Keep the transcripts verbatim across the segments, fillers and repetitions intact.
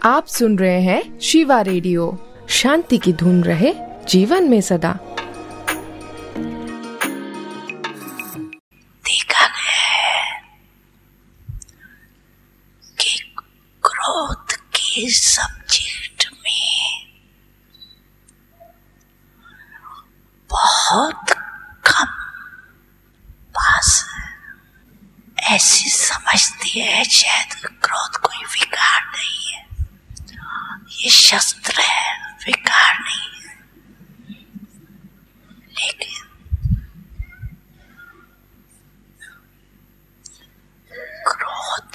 आप सुन रहे हैं शिवा रेडियो। शांति की धुन रहे जीवन में सदा। देखा गया है कि क्रोध के सब्जेक्ट में बहुत कम पास ऐसी समझती है शायद क्रोध कोई विकार नहीं है, ये शस्त्र है, विकार नहीं है। लेकिन क्रोध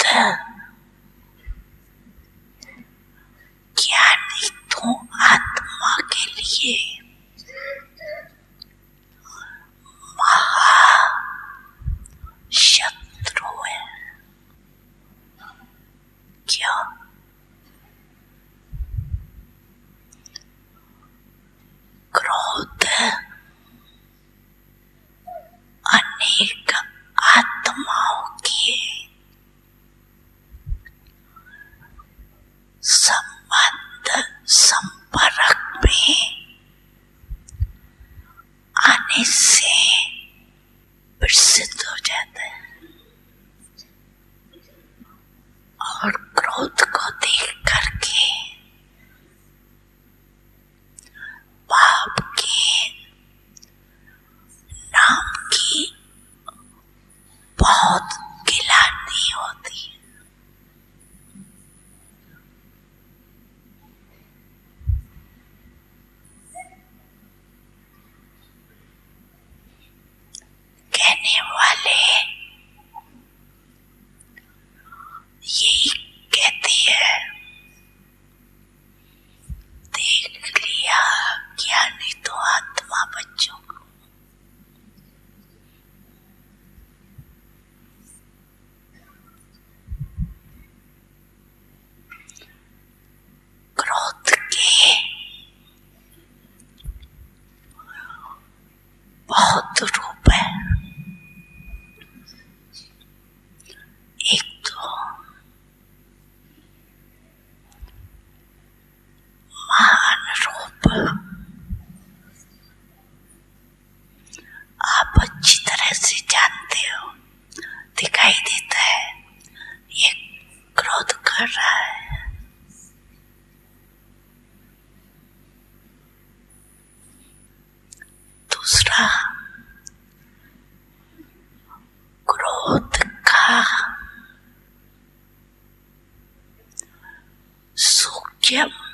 ज्ञानी तो आत्मा के लिए महा शत्रु है। क्यों? क्रोध अनेक आत्माओं के संबंध संपर्क में आने से प्रसिद्ध हो जाता है और क्रोध को देख करके पाप के नाम की बहुत गिलानी होती है। कहने वाले यही कहती है, देख लिया ज्ञानी तो आत्मा बच्चों को। क्रोध के बहुत रूप है। एक तो महान रूप आप अच्छी तरह से जानते हो, दिखाई देता है, ये क्रोध कर रहा है। दूसरा, क्रोध का सूक्ष्म